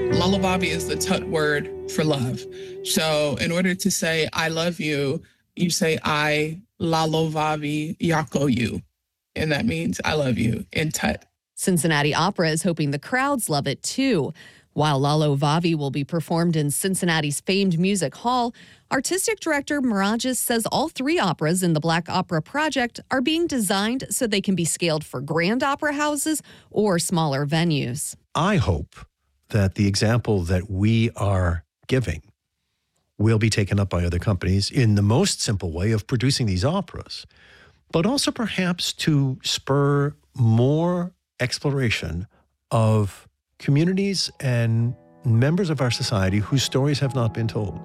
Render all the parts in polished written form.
Lalovavi is the Tut word for love. So in order to say I love you, you say I Lalovavi Yako you. And that means I love you in Tut. Cincinnati Opera is hoping the crowds love it too. While Lalovavi will be performed in Cincinnati's famed music hall, artistic director Mirages says all three operas in the Black Opera Project are being designed so they can be scaled for grand opera houses or smaller venues. I hope that the example that we are giving will be taken up by other companies in the most simple way of producing these operas, but also perhaps to spur more exploration of communities and members of our society whose stories have not been told.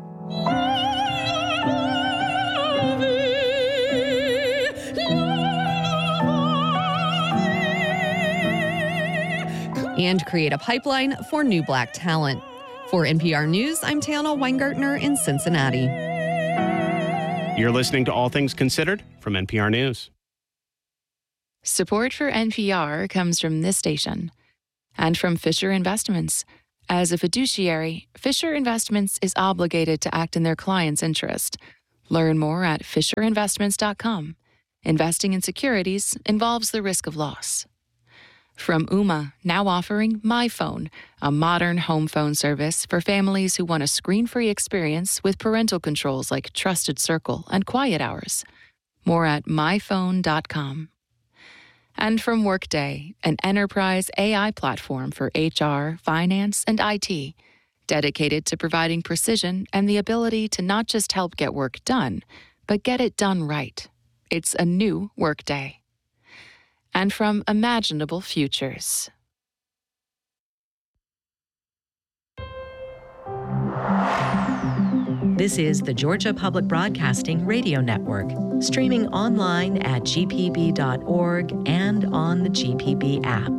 And create a pipeline for new Black talent. For NPR News, I'm Tana Weingartner in Cincinnati. You're listening to All Things Considered from NPR News. Support for NPR comes from this station and from Fisher Investments. As a fiduciary, Fisher Investments is obligated to act in their client's interest. Learn more at fisherinvestments.com. Investing in securities involves the risk of loss. From Ooma, now offering MyPhone, a modern home phone service for families who want a screen-free experience with parental controls like Trusted Circle and Quiet Hours. More at myphone.com. And from Workday, an enterprise AI platform for HR, finance, and IT, dedicated to providing precision and the ability to not just help get work done, but get it done right. It's a new Workday. And from Imaginable Futures. This is the Georgia Public Broadcasting Radio Network, streaming online at gpb.org and on the GPB app.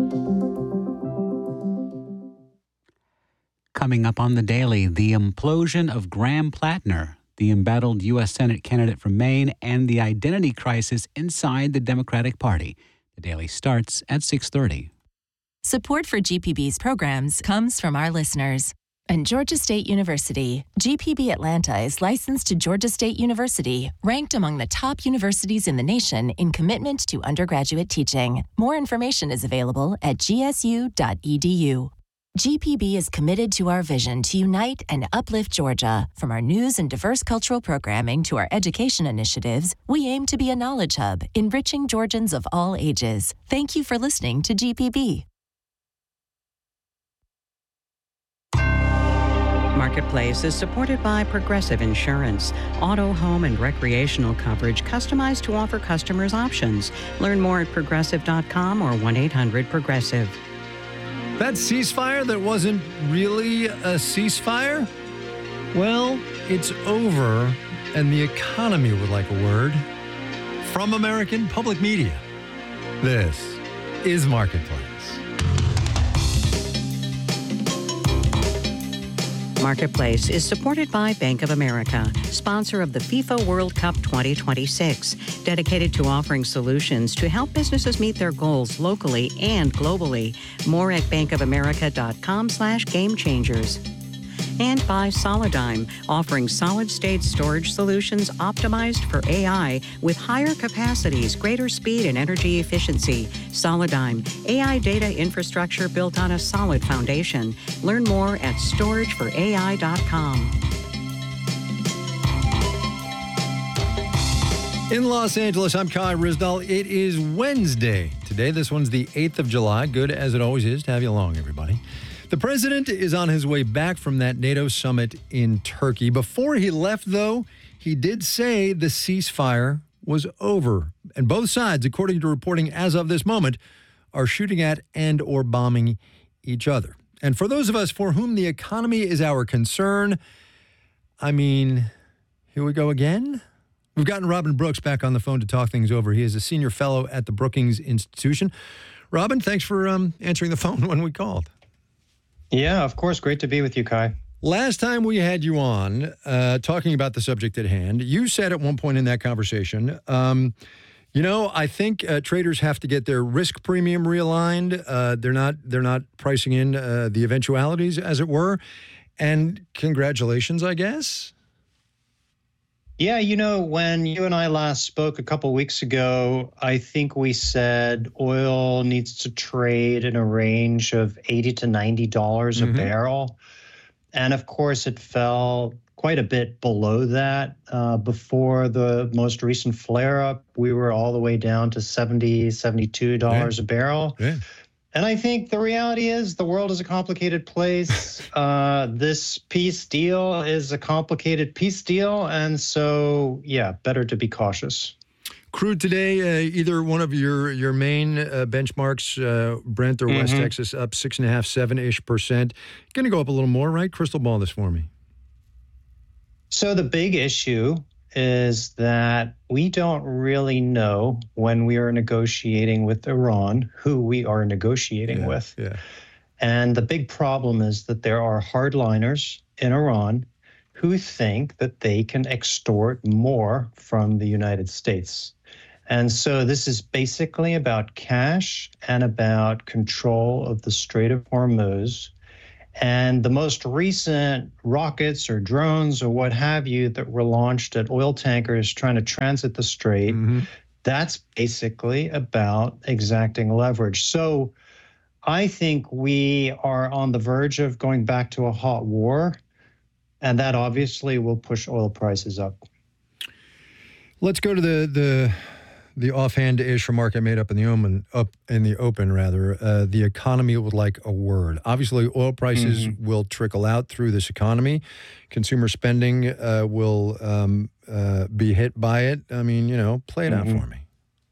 Coming up on the Daily, the implosion of Graham Plattner, the embattled U.S. Senate candidate from Maine, and the identity crisis inside the Democratic Party. The Daily starts at 6:30. Support for GPB's programs comes from our listeners. And Georgia State University, GPB Atlanta is licensed to Georgia State University, ranked among the top universities in the nation in commitment to undergraduate teaching. More information is available at gsu.edu. GPB is committed to our vision to unite and uplift Georgia. From our news and diverse cultural programming to our education initiatives, we aim to be a knowledge hub, enriching Georgians of all ages. Thank you for listening to GPB. Marketplace is supported by Progressive Insurance. Auto, home, and recreational coverage customized to offer customers options. Learn more at progressive.com or 1-800-PROGRESSIVE. That ceasefire that wasn't really a ceasefire? Well, it's over, and the economy would like a word. From American Public Media, this is Marketplace. Marketplace is supported by Bank of America, sponsor of the FIFA World Cup 2026, dedicated to offering solutions to help businesses meet their goals locally and globally. More at bankofamerica.com/gamechangers. And by Solidigm, offering solid-state storage solutions optimized for AI with higher capacities, greater speed, and energy efficiency. Solidigm, AI data infrastructure built on a solid foundation. Learn more at storageforai.com. In Los Angeles, I'm Kai Ryssdal. It is Wednesday today. This one's the 8th of July. Good as it always is to have you along, everybody. The president is on his way back from that NATO summit in Turkey. Before he left, though, he did say the ceasefire was over. And both sides, according to reporting as of this moment, are shooting at and or bombing each other. And for those of us for whom the economy is our concern, I mean, here we go again. We've gotten Robin Brooks back on the phone to talk things over. He is a senior fellow at the Brookings Institution. Robin, thanks for answering the phone when we called. Yeah, of course. Great to be with you, Kai. Last time we had you on talking about the subject at hand, you said at one point in that conversation, You know, I think traders have to get their risk premium realigned. They're not pricing in the eventualities, as it were. And congratulations, I guess. Yeah, when you and I last spoke a couple weeks ago, I think we said oil needs to trade in a range of $80 to $90 a barrel. And of course, it fell quite a bit below that. Before the most recent flare-up, we were all the way down to $70, $72 a barrel. Yeah. And I think the reality is the world is a complicated place. This peace deal is a complicated peace deal. And so, yeah, better to be cautious. Crude today, either one of your main benchmarks, Brent or West Texas, up 6.5%, 7-ish%. Going to go up a little more, right? Crystal ball this for me. So the big issue is that we don't really know when we are negotiating with Iran who we are negotiating with. Yeah. And the big problem is that there are hardliners in Iran who think that they can extort more from the United States. And so this is basically about cash and about control of the Strait of Hormuz. And the most recent rockets or drones or what have you that were launched at oil tankers trying to transit the strait, that's basically about exacting leverage. So I think we are on the verge of going back to a hot war, and that obviously will push oil prices up. Let's go to the offhand-ish remark I made up in the open. The economy would like a word. Obviously, oil prices will trickle out through this economy. Consumer spending will be hit by it. I mean, play it out for me.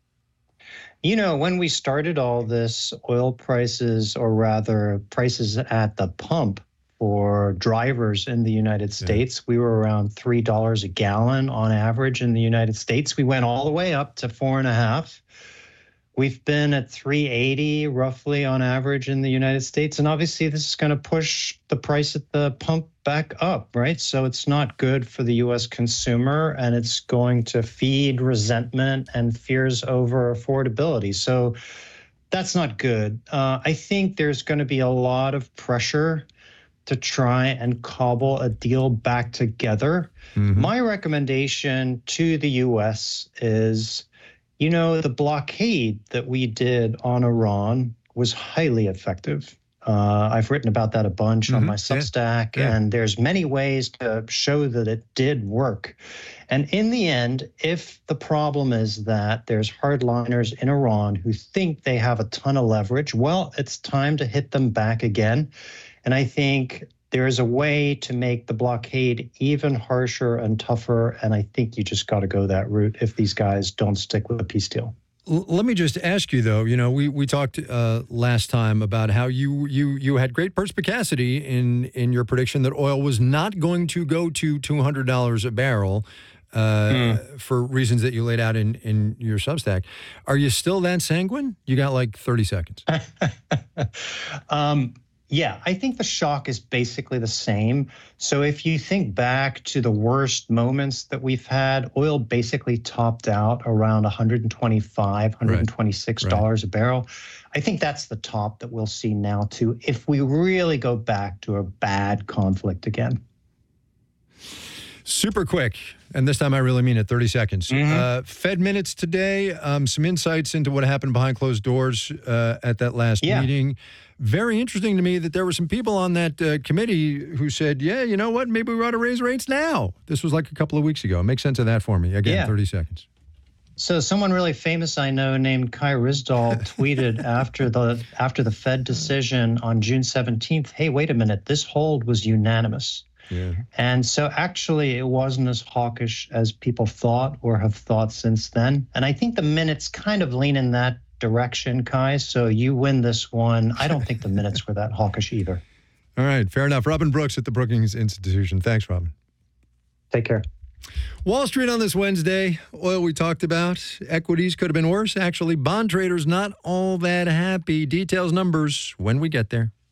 When we started all this, oil prices, or rather prices at the pump for drivers in the United States, we were around $3 a gallon on average in the United States. We went all the way up to $4.50. We've been at $3.80 roughly on average in the United States. And obviously this is going to push the price at the pump back up, right? So it's not good for the U.S. consumer, and it's going to feed resentment and fears over affordability. So that's not good. I think there's going to be a lot of pressure to try and cobble a deal back together. My recommendation to the U.S. is, the blockade that we did on Iran was highly effective. I've written about that a bunch on my Substack, and there's many ways to show that it did work. And in the end, if the problem is that there's hardliners in Iran who think they have a ton of leverage, well, it's time to hit them back again. And I think there is a way to make the blockade even harsher and tougher. And I think you just got to go that route if these guys don't stick with a peace deal. Let me just ask you, though, we talked last time about how you had great perspicacity in your prediction that oil was not going to go to $200 a barrel for reasons that you laid out in your Substack. Are you still that sanguine? You got like 30 seconds. Yeah, I think the shock is basically the same. So if you think back to the worst moments that we've had, oil basically topped out around $125, $126 a barrel. I think that's the top that we'll see now, too, if we really go back to a bad conflict again. Super quick, and this time I really mean it, 30 seconds. Fed minutes today, some insights into what happened behind closed doors at that last meeting. Very interesting to me that there were some people on that committee who said, yeah, you know what, maybe we ought to raise rates now. This was like a couple of weeks ago. Make sense of that for me. Again, 30 seconds. So someone really famous I know named Kai Ryssdal tweeted after the Fed decision on June 17th, hey, wait a minute, this hold was unanimous. Yeah. And so actually it wasn't as hawkish as people thought or have thought since then. And I think the minutes kind of lean in that direction, Kai. So you win this one. I don't think the minutes were that hawkish either. All right, fair enough. Robin Brooks at the Brookings Institution. Thanks, Robin. Take care. Wall Street on this Wednesday. Oil we talked about. Equities could have been worse. Actually, bond traders not all that happy. Details, numbers when we get there.